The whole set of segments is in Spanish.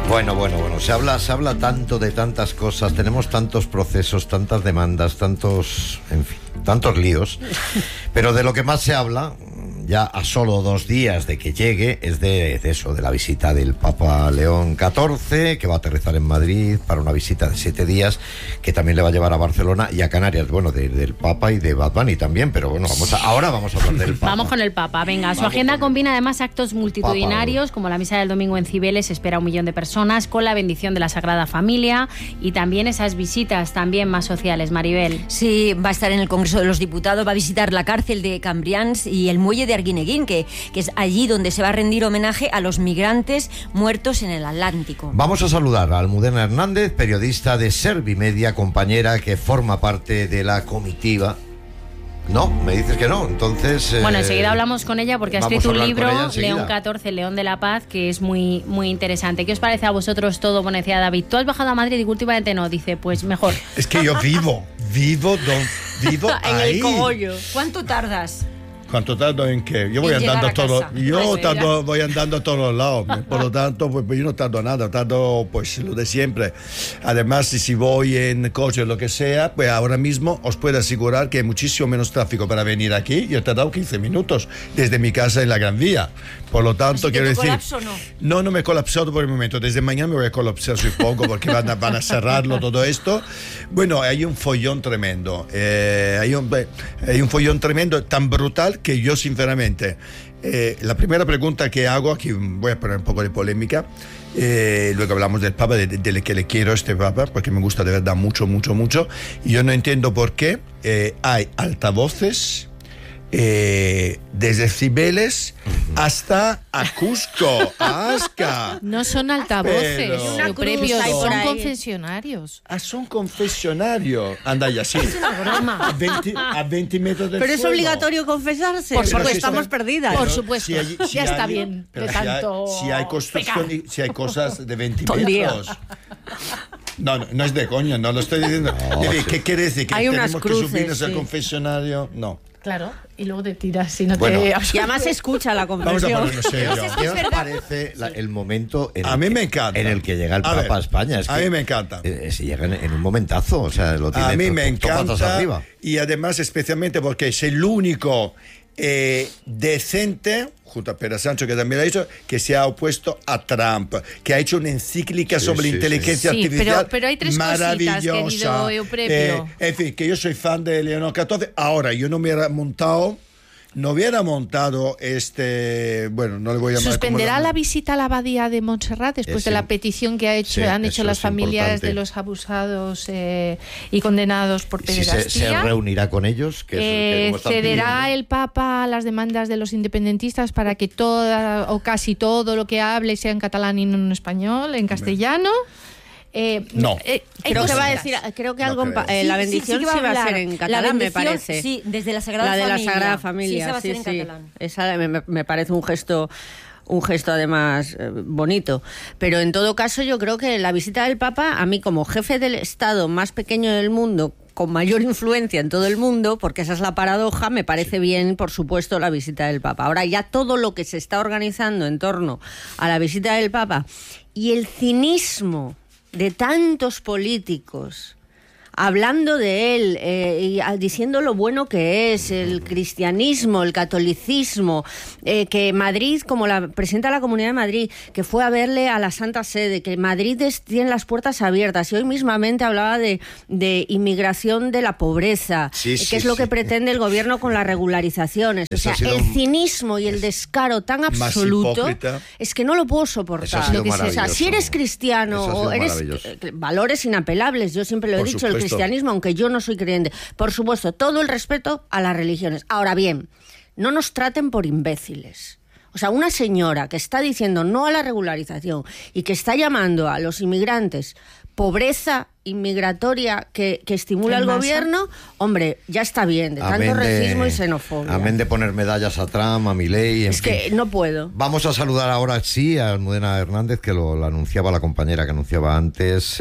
Bueno, se habla tanto de tantas cosas, tenemos tantos procesos, tantas demandas, tantos líos, pero de lo que más se habla, ya a solo 2 días de que llegue, es de eso, de la visita del Papa León XIV, que va a aterrizar en Madrid para una visita de 7 días, que también le va a llevar a Barcelona y a Canarias, bueno, del Papa y de Bad Bunny también, pero bueno, ahora vamos a hablar del Papa. Vamos con el Papa, venga, su agenda combina además actos multitudinarios, como la misa del domingo en Cibeles, se espera 1 millón de personas, con la bendición de la Sagrada Familia, y también esas visitas también más sociales, Maribel. Sí, va a estar en el Congreso de los Diputados, va a visitar la cárcel de Cambrians y el muelle de Arguineguín, que es allí donde se va a rendir homenaje a los migrantes muertos en el Atlántico. Vamos a saludar a Almudena Hernández, periodista de Servimedia, compañera que forma parte de la comitiva. No, me dices que no, entonces... Bueno, enseguida hablamos con ella porque ha escrito un libro, León XIV, León de la Paz, que es muy, muy interesante. ¿Qué os parece a vosotros todo? Bueno, decía David, ¿tú has bajado a Madrid? Y últimamente no, dice, pues mejor. Es que yo vivo en ahí. el cogollo. ¿Cuánto tardas? ¿Cuánto tardo en qué? Yo voy andando voy andando a todos lados. Por lo tanto, pues yo no tardo nada, tardo pues lo de siempre. Además, si voy en coche o lo que sea, pues ahora mismo os puedo asegurar que hay muchísimo menos tráfico para venir aquí. Yo he tardado 15 minutos desde mi casa en la Gran Vía. Por lo tanto, quiero decir... ¿Colapso no? No me he colapsado por el momento. Desde mañana me voy a colapsar, supongo, porque van a cerrarlo todo esto. Bueno, hay un follón tremendo. Hay un follón tremendo, tan brutal que yo, sinceramente, la primera pregunta que hago, aquí voy a poner un poco de polémica, luego hablamos del Papa, de que le quiero a este Papa, porque me gusta de verdad mucho, y yo no entiendo por qué hay altavoces desde Cibeles hasta a Cusco, a Asca. No son altavoces, son confesionarios. Son confesionarios. Anda ya, sí. Es una broma. A 20 metros del Pero es fuego. obligatorio confesarse. Por supuesto, estamos perdidas. Por supuesto, ya está bien de tanto. Si hay construcción, si hay cosas de 20 Todo el día. metros. No es de coña, no lo estoy diciendo. ¿Qué quiere decir? ¿Que hay tenemos unas cruces, que subirnos al sí. confesionario? No. Claro, y luego te tiras si no Bueno. te... Y además se escucha la Vamos a confesión. ponernos serios. ¿Qué os parece el momento A mí me encanta. en el que llega el Papa a España? Es a que, mí me encanta. Si llega en un momentazo, o sea, lo tiene A mí me todo patas encanta. arriba. Y además, especialmente porque es el único decente, junto a Pedro Sánchez, que también lo ha dicho, que se ha opuesto a Trump, que ha hecho una encíclica sobre la inteligencia artificial pero hay 3 cositas, maravillosa. querido Euprepio. En fin, que yo soy fan de León XIV. Ahora, yo no hubiera montado bueno, no le voy a llamar. ¿Suspenderá la visita a la abadía de Montserrat después de la petición que han hecho las familias importante. de los abusados y condenados por pederastía? Se reunirá con ellos. ¿Cederá el Papa a las demandas de los independentistas para que toda o casi todo lo que hable sea en catalán y no en español, en castellano? No. Creo que va a decir, la bendición sí va a ser en catalán, me parece. Sí, desde la Sagrada Familia. Familia. La de la Sagrada Familia, sí, esa va a ser en catalán. Esa me parece un gesto además bonito. Pero en todo caso yo creo que la visita del Papa, a mí como jefe del Estado más pequeño del mundo, con mayor influencia en todo el mundo, porque esa es la paradoja, me parece bien, por supuesto, la visita del Papa. Ahora ya todo lo que se está organizando en torno a la visita del Papa y el cinismo de tantos políticos hablando de él, y diciendo lo bueno que es el cristianismo, el catolicismo, que Madrid, como la presidenta de la Comunidad de Madrid, que fue a verle a la Santa Sede, que Madrid tiene las puertas abiertas, y hoy mismamente hablaba de inmigración de la pobreza, que es lo que pretende el gobierno con las regularizaciones. Eso, o sea, el cinismo y el descaro tan absoluto es que no lo puedo soportar. O sea, si eres cristiano o eres valores inapelables, yo siempre lo he dicho, el cristianismo, aunque yo no soy creyente, por supuesto, todo el respeto a las religiones. Ahora bien, no nos traten por imbéciles. O sea, una señora que está diciendo no a la regularización y que está llamando a los inmigrantes pobreza inmigratoria que estimula el gobierno, hombre, ya está bien, de tanto racismo y xenofobia. Amén de poner medallas a Trump, a Milei, en fin. Que no puedo. Vamos a saludar ahora, sí, a Almudena Hernández, que lo anunciaba la compañera que anunciaba antes,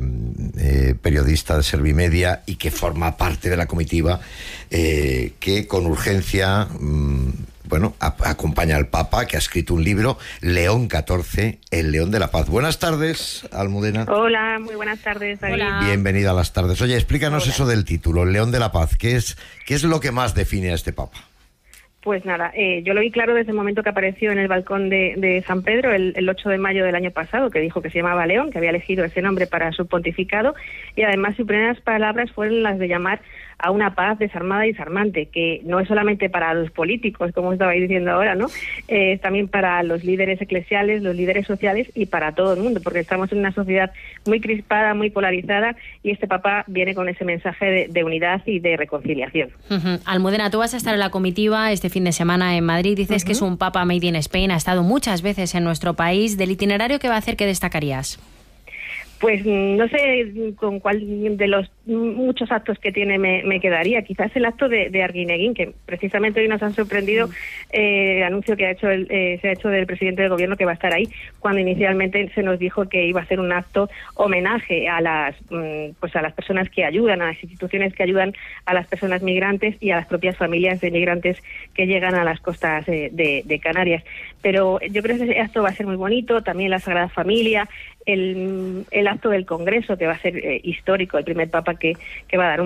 periodista de Servimedia y que forma parte de la comitiva, que con urgencia bueno, acompaña al Papa, que ha escrito un libro, León XIV, el León de la Paz. Buenas tardes, Almudena. Hola, muy buenas tardes, David. Hola. Bienvenida a las tardes. Oye, explícanos eso del título, el León de la Paz. ¿Qué es lo que más define a este Papa? Pues nada, yo lo vi claro desde el momento que apareció en el balcón de San Pedro el 8 de mayo del año pasado, que dijo que se llamaba León, que había elegido ese nombre para su pontificado, y además sus primeras palabras fueron las de llamar a una paz desarmada y desarmante, que no es solamente para los políticos, como estabais diciendo ahora, ¿no? Es también para los líderes eclesiales, los líderes sociales y para todo el mundo, porque estamos en una sociedad muy crispada, muy polarizada, y este Papa viene con ese mensaje de unidad y de reconciliación. Almudena, tú vas a estar en la comitiva este fin de semana en Madrid. Dices que es un Papa made in Spain, ha estado muchas veces en nuestro país. Del itinerario que va a hacer, ¿qué destacarías? Pues no sé con cuál de los muchos actos que tiene me quedaría. Quizás el acto de Arguineguín, que precisamente hoy nos han sorprendido el anuncio que se ha hecho del presidente del gobierno, que va a estar ahí, cuando inicialmente se nos dijo que iba a ser un acto homenaje a las personas que ayudan, a las instituciones que ayudan a las personas migrantes y a las propias familias de migrantes que llegan a las costas de Canarias. Pero yo creo que ese acto va a ser muy bonito, también la Sagrada Familia, el acto del Congreso, que va a ser histórico, el primer Papa que va a dar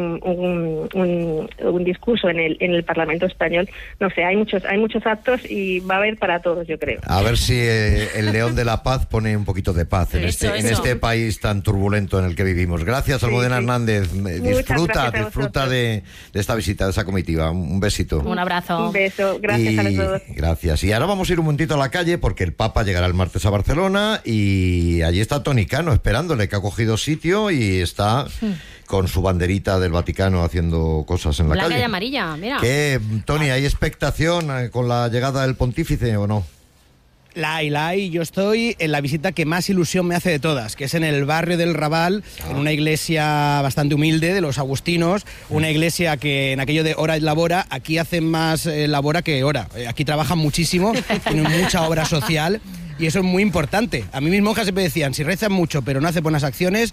un discurso en el Parlamento español. No sé, hay muchos actos y va a haber para todos, yo creo. A ver si el León de la Paz pone un poquito de paz en este país tan turbulento en el que vivimos. Gracias, Almudena Hernández. Disfruta de esta visita, de esa comitiva. Un besito. Un abrazo. Un beso. Gracias a los dos. Gracias. Y ahora vamos a ir un momentito a la calle, porque el Papa llegará el martes a Barcelona y allí está Toni Cano esperándole, que ha cogido sitio y está con su banderita del Vaticano haciendo cosas en la Blanca calle. Y amarilla, mira. ¿Qué, Toni, hay expectación con la llegada del pontífice o no? La hay. Yo estoy en la visita que más ilusión me hace de todas, que es en el barrio del Raval, en una iglesia bastante humilde de los agustinos, una iglesia que en aquello de hora et labora, aquí hacen más labora que hora. Aquí trabajan muchísimo, tienen mucha obra social. Y eso es muy importante. A mí mis monjas siempre decían, si rezas mucho pero no haces buenas acciones,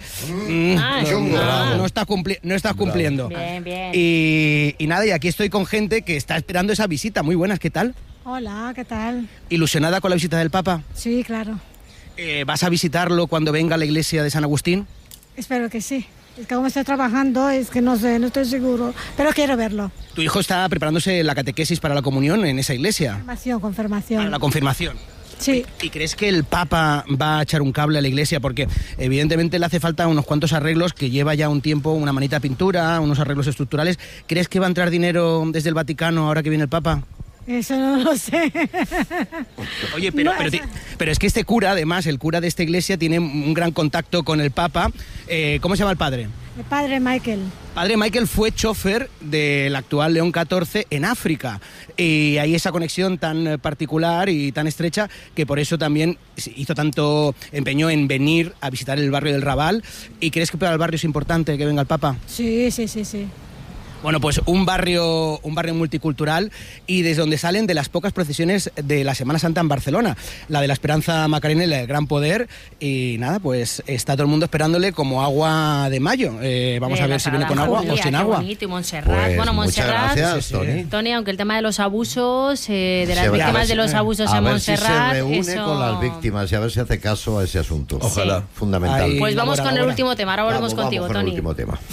no estás cumpliendo. Bien. Y nada, y aquí estoy con gente que está esperando esa visita. Muy buenas, ¿qué tal? Hola, ¿qué tal? ¿Ilusionada con la visita del Papa? Sí, claro. ¿Vas a visitarlo cuando venga a la iglesia de San Agustín? Espero que sí. Es que como estoy trabajando, es que no sé, no estoy seguro, pero quiero verlo. Tu hijo está preparándose la catequesis para la comunión en esa iglesia. Confirmación. Para la confirmación. Sí. ¿Y crees que el Papa va a echar un cable a la iglesia? Porque evidentemente le hace falta unos cuantos arreglos, que lleva ya un tiempo, una manita de pintura, unos arreglos estructurales. ¿Crees que va a entrar dinero desde el Vaticano ahora que viene el Papa? Eso no lo sé. Oye, pero es que este cura, además, el cura de esta iglesia, tiene un gran contacto con el Papa. ¿Cómo se llama el padre? El padre Michael. Padre Michael fue chofer del actual León XIV en África. Y hay esa conexión tan particular y tan estrecha que por eso también hizo tanto empeño en venir a visitar el barrio del Raval. ¿Y crees que para el barrio es importante que venga el Papa? Sí. Bueno, pues un barrio multicultural y desde donde salen de las pocas procesiones de la Semana Santa en Barcelona, la de la Esperanza Macarena y la del Gran Poder, y nada, pues está todo el mundo esperándole como agua de mayo. Vamos a ver si viene con agua o sin agua. Bonito. Y Montserrat, Pues Montserrat, muchas gracias, Toni. Toni, aunque el tema de los abusos, de las víctimas de los abusos en Montserrat, a ver si se reúne con las víctimas y a ver si hace caso a ese asunto. Ojalá. Fundamental. Ahí, pues vamos con el ahora. último tema, ahora volvemos contigo, con Toni. el último tema.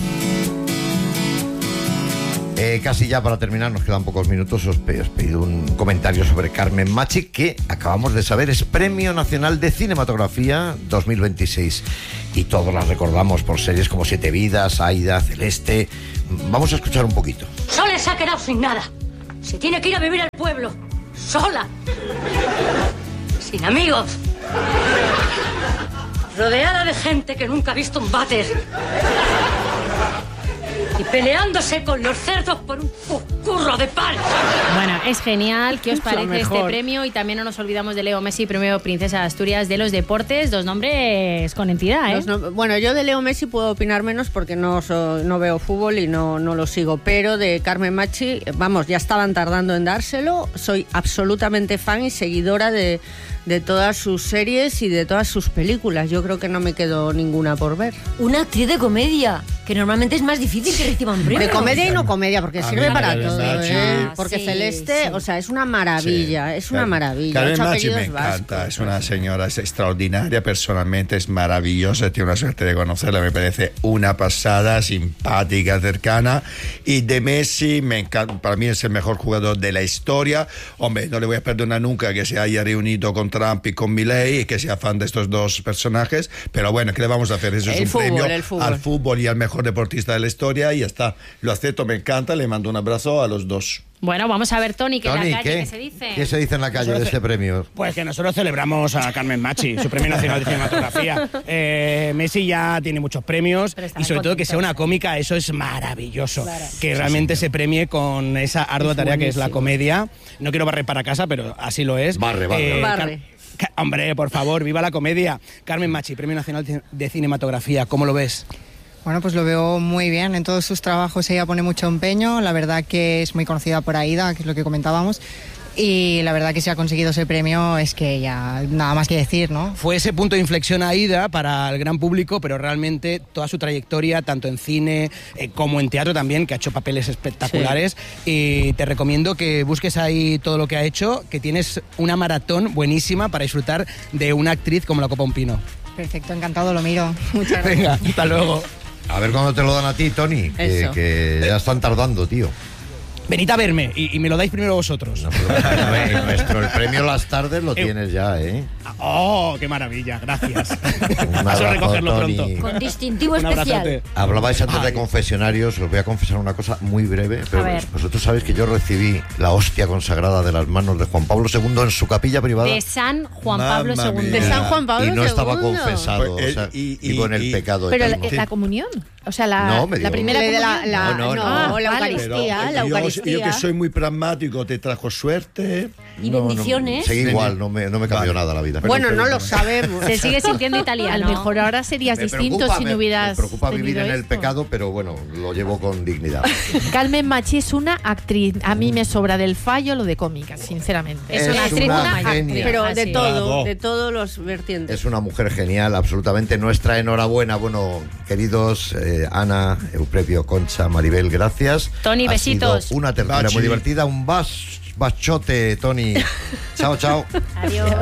Casi ya para terminar, nos quedan pocos minutos. Os he pedido un comentario sobre Carmen Machi, que acabamos de saber es Premio Nacional de Cinematografía 2026. Y todos las recordamos por series como Siete Vidas, Aida, Celeste. Vamos a escuchar un poquito. Sola se ha quedado sin nada. Se tiene que ir a vivir al pueblo. Sola. Sin amigos. Rodeada de gente que nunca ha visto un váter. Y peleándose con los cerdos por un curro de pan. Bueno, es genial. ¿Qué os parece este premio? Y también no nos olvidamos de Leo Messi, premio Princesa de Asturias de los deportes. Dos nombres con entidad, ¿eh? Bueno, yo de Leo Messi puedo opinar menos porque no veo fútbol y no lo sigo, pero de Carmen Machi, vamos, ya estaban tardando en dárselo. Soy absolutamente fan y seguidora de de todas sus series y de todas sus películas. Yo creo que no me quedó ninguna por ver. Una actriz de comedia, que normalmente es más difícil que reciban premios. De comedia y no comedia, porque sirve mí para Carmen todo. Machi. Porque Sí, Celeste, sí. o sea, es una maravilla, es una maravilla. Carmen 8 Machi me apellidos encanta, vascos. es una señora, es extraordinaria, personalmente es maravillosa, tiene una suerte de conocerla, me parece una pasada, simpática, cercana. Y de Messi, me encanta, para mí es el mejor jugador de la historia. Hombre, no le voy a perdonar nunca que se haya reunido con Trump y con Milei y que sea fan de estos dos personajes, pero bueno, ¿qué le vamos a hacer? Eso es El un fútbol, premio el fútbol. al fútbol y al mejor deportista de la historia y ya está. Lo acepto, me encanta, le mando un abrazo a los dos. Bueno, vamos a ver, Tony, que en Tony, la calle, ¿qué? ¿qué se dice? ¿Qué se dice en la calle de este premio? Pues que nosotros celebramos a Carmen Machi, su premio nacional de cinematografía. Messi ya tiene muchos premios Pero está y sobre todo que sea una contenta. cómica, eso es maravilloso. Claro. Que realmente se premie con esa ardua tarea que es la comedia. No quiero barrer para casa, pero así lo es. Barre. Barre. Hombre, por favor, viva la comedia. Carmen Machi, premio nacional de cinematografía, ¿cómo lo ves? Bueno, pues lo veo muy bien. En todos sus trabajos ella pone mucho empeño. La verdad que es muy conocida por Aida, que es lo que comentábamos. Y la verdad que si ha conseguido ese premio es que ya nada más que decir, ¿no? Fue ese punto de inflexión Aida para el gran público, pero realmente toda su trayectoria, tanto en cine como en teatro también, que ha hecho papeles espectaculares. Y te recomiendo que busques ahí todo lo que ha hecho, que tienes una maratón buenísima para disfrutar de una actriz como la Copa Un Pino. Perfecto, encantado, lo miro. Muchas gracias. Venga, hasta luego. A ver cuándo te lo dan a ti, Tony, que ya están tardando, tío. Venid a verme y me lo dais primero vosotros. No, el premio Las Tardes lo tienes ya, ¿eh? ¡Oh, qué maravilla! Gracias. Un Paso a abrazo, recogerlo Tony. pronto. Con distintivo Un especial. abrazote. Hablabais antes de confesionarios, os voy a confesar una cosa muy breve, pero A ver. vosotros sabéis que yo recibí la hostia consagrada de las manos de Juan Pablo II en su capilla privada De San Juan Pablo Mamma II. mía. De San Juan Pablo y no estaba II. confesado, Pues, o sea, y- vivo en el y- pecado Pero eterno. la comunión, o sea, No, me la dio- primera De comunión. No, la vale. Eucaristía, la yo Eucaristía. que soy muy pragmático, te trajo suerte. Y bendiciones. Seguí igual, no me cambió Vale. nada la vida. Bueno, no lo sabemos. Se sigue sintiendo A italiano. lo mejor ahora serías Me distinto preocupa, si no me hubieras preocupa vivir tenido en el esto. pecado, pero bueno, lo llevo con dignidad. Carmen Machi es una actriz. A mí me sobra del fallo lo de cómica, sinceramente. Es una actriz una muy genia. Pero de Así. todo, Bravo. de todos los vertientes. Es una mujer genial, absolutamente. Nuestra enhorabuena. Bueno, queridos Ana, Eusebio, Concha, Maribel, gracias. Tony, Ha besitos. sido una tertulia Bachi. muy divertida. Un bachote, Tony. Chao, chao. Adiós.